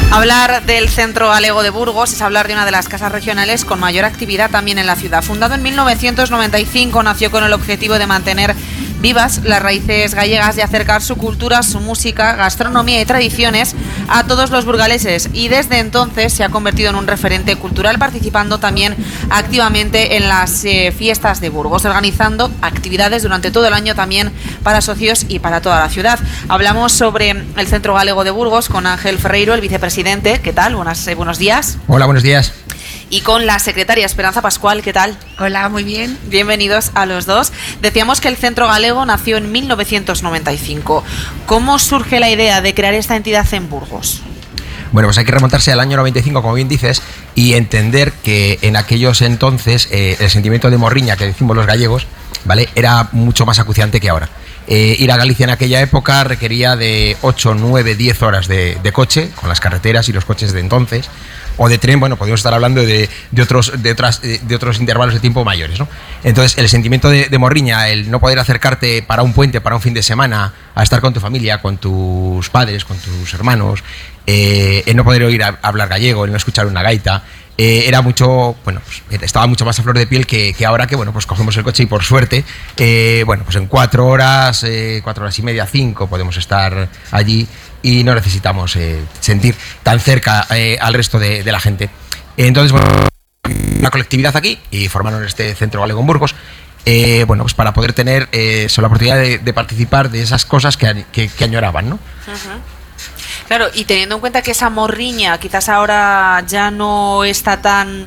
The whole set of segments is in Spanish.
Hablar del Centro Galego de Burgos es hablar de una de las casas regionales con mayor actividad también en la ciudad. Fundado en 1995, nació con el objetivo de mantener vivas las raíces gallegas y acercar su cultura, su música, gastronomía y tradiciones a todos los burgaleses, y desde entonces se ha convertido en un referente cultural, participando también activamente en las fiestas de Burgos, organizando actividades durante todo el año también para socios y para toda la ciudad. Hablamos sobre el Centro Galego de Burgos con Ángel Ferreiro, el vicepresidente. ¿Qué tal? Buenos días. Hola, buenos días. Y con la secretaria Esperanza Pascual. ¿Qué tal? Hola, muy bien. Bienvenidos a los dos. Decíamos que el Centro Galego nació en 1995. ¿Cómo surge la idea de crear esta entidad en Burgos? Bueno, pues hay que remontarse al año 95, como bien dices, y entender que en aquellos entonces el sentimiento de morriña que decimos los gallegos, ¿vale?, era mucho más acuciante que ahora. Ir a Galicia en aquella época requería de 8, 9, 10 horas de coche, con las carreteras y los coches de entonces, o de tren. Bueno, podemos estar hablando de otros intervalos de tiempo mayores, ¿no? Entonces, el sentimiento de morriña, el no poder acercarte para un puente, para un fin de semana, a estar con tu familia, con tus padres, con tus hermanos, el no poder oír hablar gallego, el no escuchar una gaita, era mucho, bueno, pues estaba mucho más a flor de piel que ahora, que bueno, pues cogemos el coche y por suerte, bueno, pues en 4 horas, 4 horas y media, 5 podemos estar allí y no necesitamos sentir tan cerca al resto de la gente. Entonces, bueno, una colectividad aquí y formaron este Centro Galego en Burgos, bueno, pues para poder tener la oportunidad de participar de esas cosas que añoraban, ¿no? Uh-huh. Claro, y teniendo en cuenta que esa morriña quizás ahora ya no está tan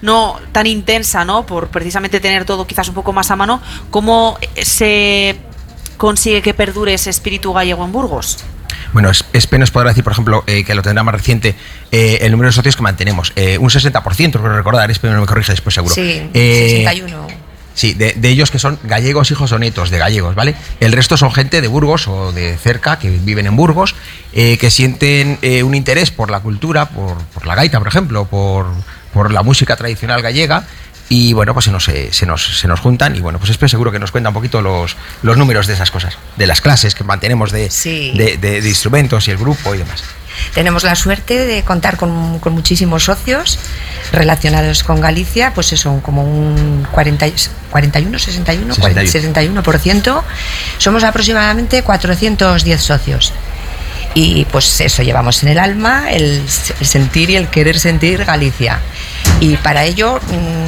intensa, ¿no?, por precisamente tener todo quizás un poco más a mano, ¿cómo se consigue que perdure ese espíritu gallego en Burgos? Bueno, es pena poder decir, por ejemplo, que lo tendrá más reciente el número de socios que mantenemos. Un 60%, creo recordar, pero no me corrige después seguro. Sí, 61%. Sí, de ellos que son gallegos, hijos o nietos de gallegos, ¿vale? El resto son gente de Burgos o de cerca, que viven en Burgos, que sienten un interés por la cultura, por la gaita, por ejemplo, por la música tradicional gallega, y bueno, pues se nos juntan, y bueno, pues Espe seguro que nos cuenta un poquito los números de esas cosas, de las clases que mantenemos de instrumentos y el grupo y demás. Tenemos la suerte de contar con muchísimos socios relacionados con Galicia, pues eso, como un 61%. Somos aproximadamente 410 socios. Y pues eso, llevamos en el alma el sentir y el querer sentir Galicia. Y para ello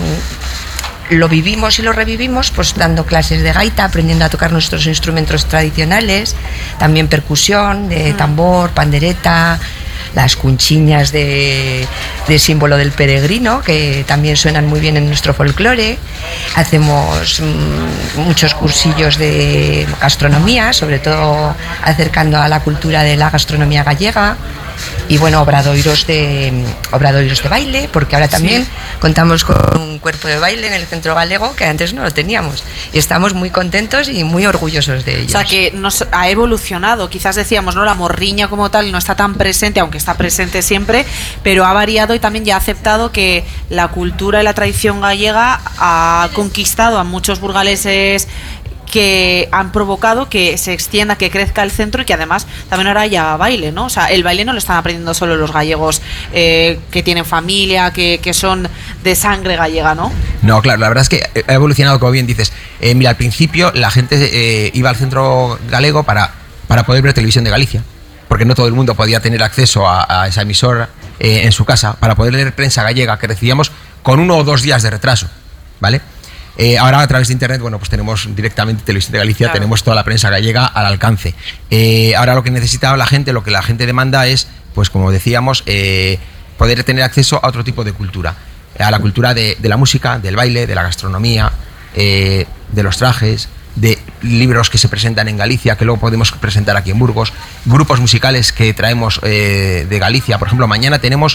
lo vivimos y lo revivimos pues dando clases de gaita, aprendiendo a tocar nuestros instrumentos tradicionales, también percusión, de tambor, pandereta, las cunchiñas de símbolo del peregrino, que también suenan muy bien en nuestro folclore. Hacemos muchos cursillos de gastronomía, sobre todo acercando a la cultura de la gastronomía gallega. Y bueno, obradoiros de baile, porque ahora también contamos con un cuerpo de baile en el Centro Galego que antes no lo teníamos, y estamos muy contentos y muy orgullosos de ellos. O sea, que nos ha evolucionado, quizás decíamos, ¿no?, la morriña como tal no está tan presente, aunque está presente siempre, pero ha variado y también ya ha aceptado que la cultura y la tradición gallega ha conquistado a muchos burgaleses, que han provocado que se extienda, que crezca el centro, y que además también ahora haya baile, ¿no? O sea, el baile no lo están aprendiendo solo los gallegos que tienen familia, que son de sangre gallega, ¿no? No, claro, la verdad es que ha evolucionado, como bien dices. Mira, al principio la gente iba al Centro Galego para poder ver televisión de Galicia, porque no todo el mundo podía tener acceso a esa emisora en su casa, para poder leer prensa gallega que recibíamos con 1 o 2 días de retraso, ¿vale? Ahora a través de internet, bueno, pues tenemos directamente Televisión de Galicia, claro. Tenemos toda la prensa gallega al alcance. Ahora lo que necesita la gente, lo que la gente demanda es, pues como decíamos, poder tener acceso a otro tipo de cultura, a la cultura de la música, del baile, de la gastronomía, de los trajes, de libros que se presentan en Galicia, que luego podemos presentar aquí en Burgos, grupos musicales que traemos de Galicia. Por ejemplo, mañana tenemos,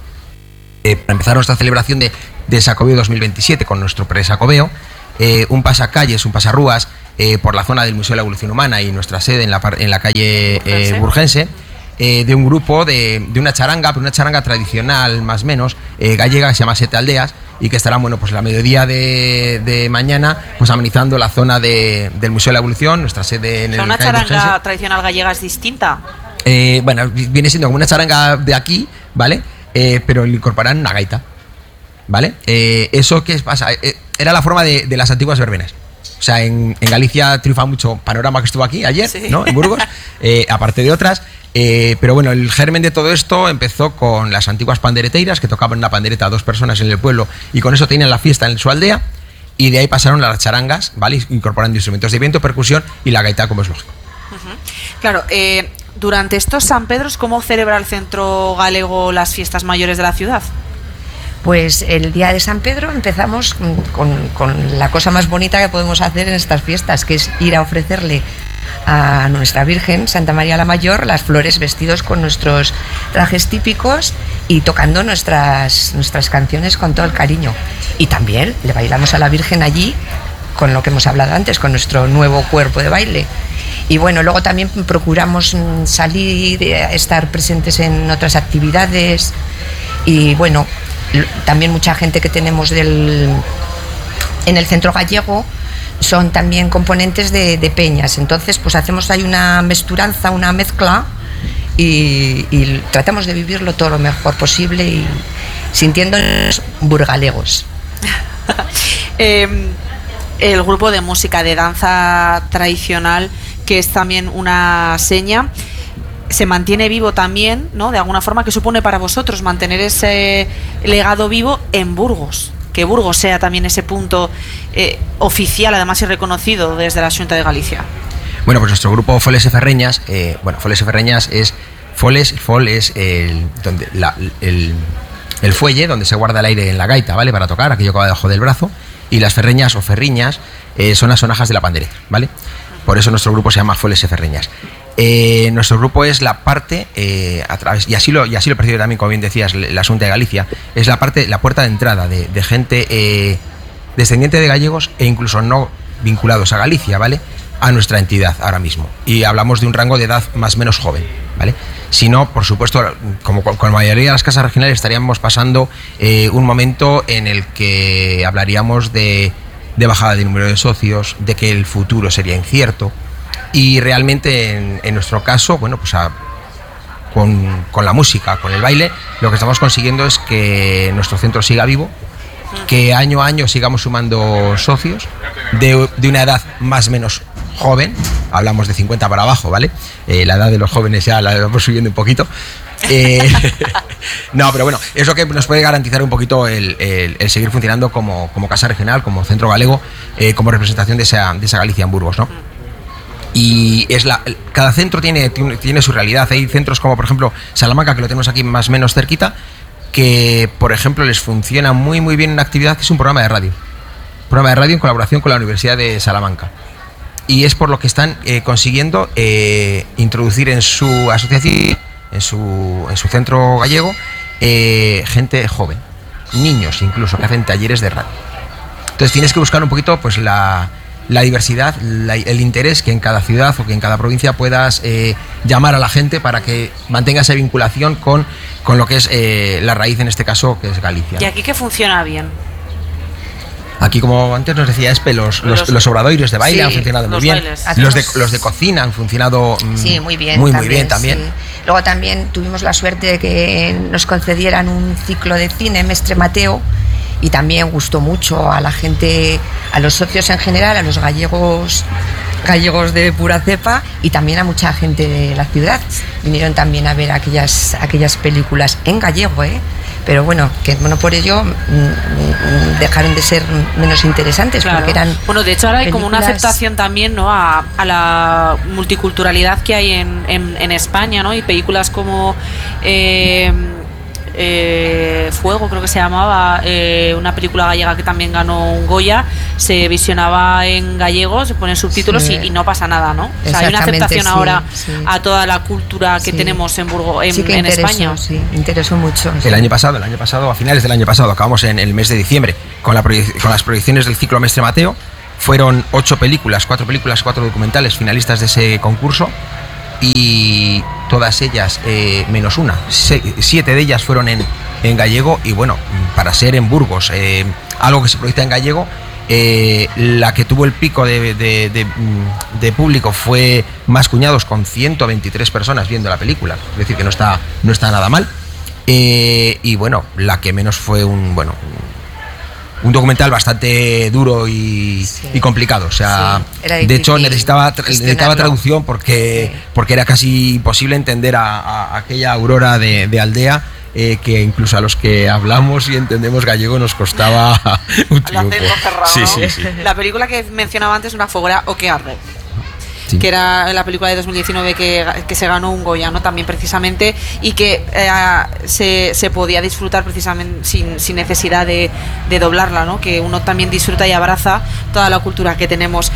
para empezar nuestra celebración de Sacobeo 2027 con nuestro pre-Sacobeo, un pasacalles, un pasarrúas por la zona del Museo de la Evolución Humana y nuestra sede en la calle Burgense, de un grupo de una charanga, pero una charanga tradicional más o menos gallega, que se llama Sete Aldeas, y que estarán, bueno, pues a la mediodía de mañana, pues amenizando la zona del Museo de la Evolución, nuestra sede en el ¿Una charanga tradicional gallega es distinta? Bueno, viene siendo como una charanga de aquí, ¿vale? Pero le incorporan una gaita, ¿vale? ¿Eso qué pasa? Era la forma de las antiguas verbenas. O sea, en Galicia triunfa mucho Panorama, que estuvo aquí ayer, sí, ¿no? En Burgos, aparte de otras. Pero bueno, el germen de todo esto empezó con las antiguas pandereteiras, que tocaban una pandereta a 2 personas en el pueblo y con eso tenían la fiesta en su aldea. Y de ahí pasaron a las charangas, ¿vale? Incorporando instrumentos de viento, percusión y la gaita, como es lógico. Claro, durante estos San Pedros, ¿cómo celebra el Centro Galego las fiestas mayores de la ciudad? Pues el día de San Pedro empezamos con la cosa más bonita que podemos hacer en estas fiestas, que es ir a ofrecerle a nuestra Virgen, Santa María la Mayor, las flores, vestidos con nuestros trajes típicos y tocando nuestras canciones con todo el cariño. Y también le bailamos a la Virgen allí, con lo que hemos hablado antes, con nuestro nuevo cuerpo de baile. Y bueno, luego también procuramos salir, estar presentes en otras actividades. Y bueno, también mucha gente que tenemos en el Centro Gallego son también componentes de peñas. Entonces pues hacemos ahí una mezcla y tratamos de vivirlo todo lo mejor posible y sintiéndonos burgalegos. El grupo de música de danza tradicional, que es también una seña, se mantiene vivo también, ¿no? De alguna forma, ¿qué supone para vosotros mantener ese legado vivo en Burgos? Que Burgos sea también ese punto oficial, además, y reconocido desde la Xunta de Galicia. Bueno, pues nuestro grupo Foles e Ferreñas, Foles e Ferreñas es fol es el fuelle donde se guarda el aire en la gaita, ¿vale? Para tocar, aquello que va debajo del brazo, y las ferreñas o ferriñas son las sonajas de la pandereta, ¿vale? Por eso nuestro grupo se llama Foles e Ferreñas. Nuestro grupo es la parte, a través, y así lo percibe también, como bien decías, la Xunta de Galicia, es la puerta de entrada de gente descendiente de gallegos e incluso no vinculados a Galicia, ¿vale? A nuestra entidad ahora mismo. Y hablamos de un rango de edad más o menos joven, ¿vale? Si no, por supuesto, como con la mayoría de las casas regionales, estaríamos pasando un momento en el que hablaríamos de bajada de número de socios, de que el futuro sería incierto. Y realmente en nuestro caso, bueno, pues con la música, con el baile, lo que estamos consiguiendo es que nuestro centro siga vivo, que año a año sigamos sumando socios de una edad más o menos joven, hablamos de 50 para abajo, ¿vale? La edad de los jóvenes ya la vamos subiendo un poquito. No, pero bueno, es lo que nos puede garantizar un poquito el seguir funcionando como casa regional, como centro galego, como representación de esa Galicia en Burgos, ¿no? Y cada centro tiene su realidad. Hay centros como, por ejemplo, Salamanca, que lo tenemos aquí más o menos cerquita, que, por ejemplo, les funciona muy muy bien una actividad que es un programa de radio. Programa de radio en colaboración con la Universidad de Salamanca. Y es por lo que están consiguiendo introducir en su asociación, en su centro gallego, gente joven, niños incluso, que hacen talleres de radio. Entonces tienes que buscar un poquito pues la diversidad, el interés que en cada ciudad o que en cada provincia puedas llamar a la gente para que mantenga esa vinculación con lo que es la raíz, en este caso, que es Galicia. ¿Y aquí qué funciona bien? Aquí, como antes nos decía Espe, los obradoiros de baile, sí, han funcionado muy bien. Los de cocina han funcionado sí, muy bien. Muy bien también. Sí. Luego también tuvimos la suerte de que nos concedieran un ciclo de cine, Mestre Mateo, y también gustó mucho a la gente, a los socios en general, a los gallegos de pura cepa, y también a mucha gente de la ciudad. Vinieron también a ver aquellas películas en gallego, pero bueno, que no por ello dejaron de ser menos interesantes, claro, porque eran... Bueno, de hecho ahora hay como una aceptación también, ¿no?, a la multiculturalidad que hay en España, ¿no? Y películas como Fuego, creo que se llamaba, una película gallega que también ganó un Goya, se visionaba en gallego, se ponen subtítulos, sí, y no pasa nada, ¿no? O sea, hay una aceptación, sí, ahora, sí, a toda la cultura que, sí, tenemos en Burgos, en España. Sí, interesó mucho. Sí. El año pasado, a finales del año pasado, acabamos en el mes de diciembre con las proyecciones del ciclo Mestre Mateo. Fueron 4 películas, 4 documentales finalistas de ese concurso, y todas ellas, menos una, 7 de ellas fueron en gallego. Y bueno, para ser en Burgos algo que se proyecta en gallego, la que tuvo el pico de de público fue Más Cuñados, con 123 personas viendo la película, es decir, que no está nada mal. Y bueno, la que menos fue un documental bastante duro y complicado. O sea, sí, de hecho necesitaba traducción porque era casi imposible entender a aquella Aurora de Aldea, que incluso a los que hablamos y entendemos gallego nos costaba un triunfo. Sí. La película que mencionaba antes, Una foguera o que arde. Sí. Que era la película de 2019 que se ganó un Goya, ¿no? También precisamente, y que se podía disfrutar precisamente sin necesidad de doblarla, ¿no? Que uno también disfruta y abraza toda la cultura que tenemos.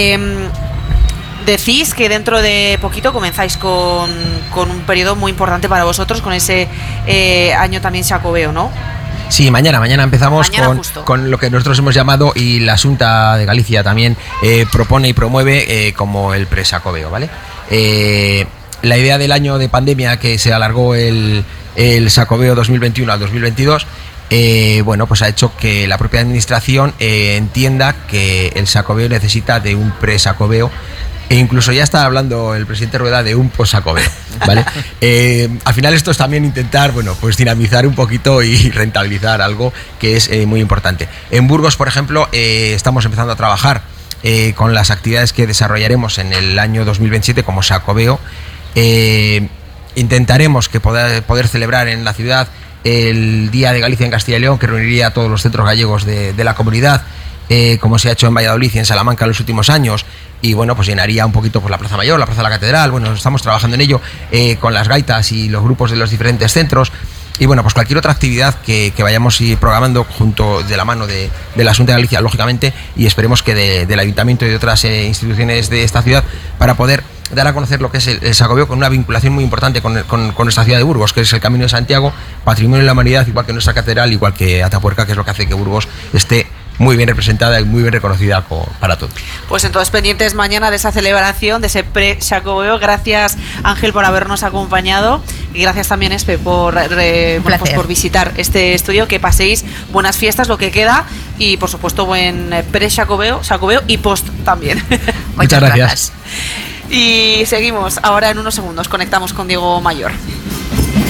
Decís que dentro de poquito comenzáis con un periodo muy importante para vosotros, con ese año también xacobeo, ¿no? Sí, mañana empezamos con lo que nosotros hemos llamado, y la Xunta de Galicia también propone y promueve, como el pre-xacobeo, ¿vale? La idea del año de pandemia, que se alargó el xacobeo 2021 al 2022, bueno, pues ha hecho que la propia administración entienda que el xacobeo necesita de un pre-xacobeo, e incluso ya está hablando el presidente Rueda de un post-xacobeo, ¿vale? Al final esto es también intentar, bueno, pues dinamizar un poquito y rentabilizar algo que es muy importante. En Burgos, por ejemplo, estamos empezando a trabajar con las actividades que desarrollaremos en el año 2027 como xacobeo. Intentaremos que poder celebrar en la ciudad el Día de Galicia en Castilla y León, que reuniría a todos los centros gallegos de la comunidad, como se ha hecho en Valladolid y en Salamanca en los últimos años. Y bueno, pues llenaría un poquito pues la Plaza Mayor, la Plaza de la Catedral. Bueno, estamos trabajando en ello con las gaitas y los grupos de los diferentes centros. Y bueno, pues cualquier otra actividad que vayamos programando junto de la mano de la Xunta de Galicia, lógicamente, y esperemos que del Ayuntamiento y de otras instituciones de esta ciudad, para poder dar a conocer lo que es el xacobeo, con una vinculación muy importante con nuestra ciudad de Burgos, que es el Camino de Santiago, patrimonio de la humanidad, igual que nuestra catedral, igual que Atapuerca, que es lo que hace que Burgos esté muy bien representada y muy bien reconocida para todos. Pues entonces pendientes mañana de esa celebración, de ese pre-xacobeo. Gracias, Ángel, por habernos acompañado, y gracias también, Espe, por visitar este estudio. Que paséis buenas fiestas, lo que queda, y por supuesto buen pre-xacobeo, xacobeo y post también. Muchas gracias. Y seguimos ahora en unos segundos. Conectamos con Diego Mayor.